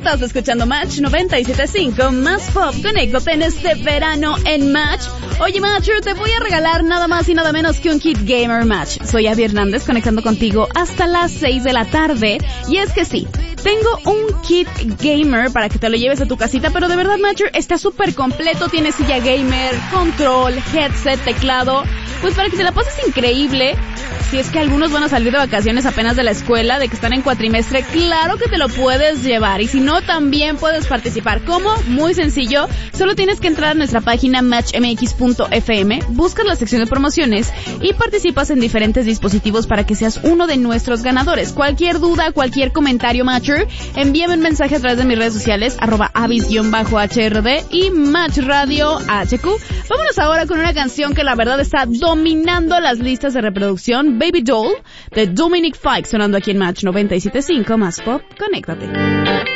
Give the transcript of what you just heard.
Estás escuchando Match 97.5, más pop. Conéctate en este verano en Match. Oye, Matcher, te voy a regalar nada más y nada menos que un kit gamer Match. Soy Abby Hernández, conectando contigo hasta las 6 de la tarde. Y es que sí, tengo un kit gamer para que te lo lleves a tu casita, pero de verdad, Matcher, está súper completo. Tiene silla gamer, control, headset, teclado, pues para que te la pases increíble. Si es que algunos van a salir de vacaciones apenas de la escuela, de que están en cuatrimestre, claro que te lo puedes llevar. Y si no, también puedes participar. ¿Cómo? Muy sencillo. Solo tienes que entrar a nuestra página matchmx.fm, buscas la sección de promociones y participas en diferentes dispositivos para que seas uno de nuestros ganadores. Cualquier duda, cualquier comentario, Matcher, envíame un mensaje a través de mis redes sociales, @avis_hrd y Match Radio HQ. Vámonos ahora con una canción que la verdad está dominando las listas de reproducción. Baby Doll, de Dominic Fike, sonando aquí en Match 97.5, más pop. Conéctate.